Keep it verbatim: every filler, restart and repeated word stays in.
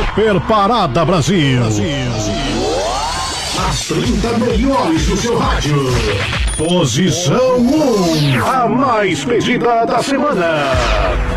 Super Parada Brasil. As trinta melhores do seu rádio. Posição um. A mais pedida da semana.